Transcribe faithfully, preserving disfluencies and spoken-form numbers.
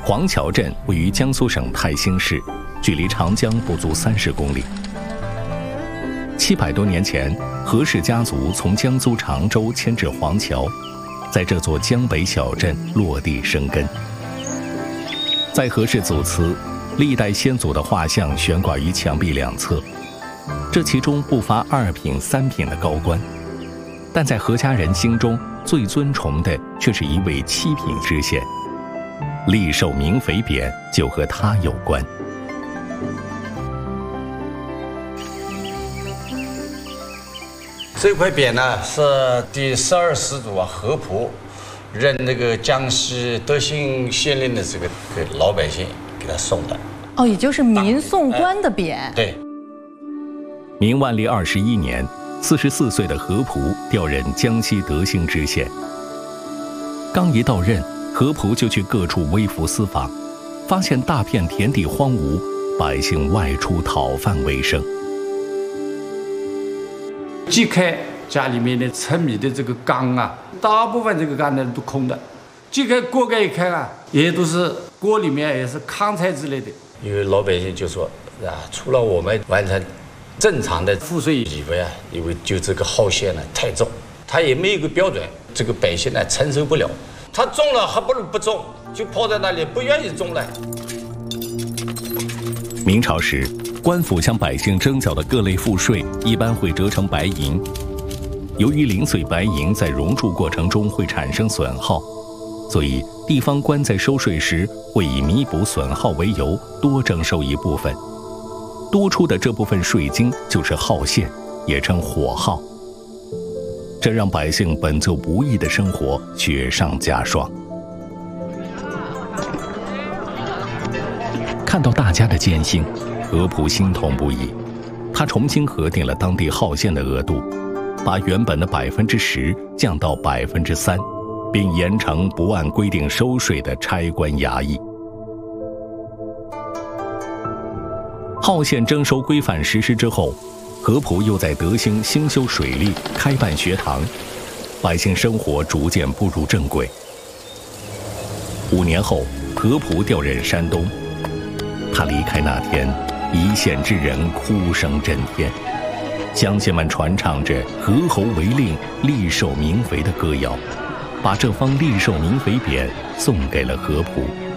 黄桥镇位于江苏省泰兴市，距离长江不足三十公里。七百多年前，何氏家族从江苏常州迁至黄桥，在这座江北小镇落地生根。在何氏祖祠，历代先祖的画像悬挂于墙壁两侧，这其中不乏二品、三品的高官，但在何家人心中，最尊崇的却是一位七品知县。厉寿明肥匾就和他有关。 这块匾呢，是第十二施主啊何普任那个江西德兴县令的这个给老百姓给他送的。 哦，也就是民送官的匾。 哎、对。 明万历二十一年，四十四岁的何普调任江西德兴知县。刚一到任，何普就去各处微服私访，发现大片田地荒芜，百姓外出讨饭为生。 揭开家里面的盛米的这个缸啊，大部分这个缸呢都空的。揭开锅盖一看啊，也都是锅里面也是糠菜之类的。 因为老百姓就说啊，除了我们完成正常的赋税以外啊，因为就这个号线呢太重，他也没有一个标准，这个百姓呢承受不了。他种了还不如不种，就抛在那里不愿意种了。 明朝时，官府向百姓征缴的各类赋税一般会折成白银。由于零碎白银在熔铸过程中会产生损耗，所以地方官在收税时会以弥补损耗为由多征收一部分。多出的这部分税金就是号线，也称火号。这让百姓本就不易的生活雪上加霜。看到大家的艰辛，何普心痛不已。他重新核定了当地号线的额度，把原本的百分之十降到百分之三，并严惩不按规定收税的差官衙役。号线征收规范实施之后，何普又在德兴兴修水利，开办学堂，百姓生活逐渐步入正轨。五年后，何普调任山东。他离开那天，一县之人哭声震天，乡亲们传唱着“何侯为令，厉受明肥”的歌谣，把这方厉受明肥匾送给了何普。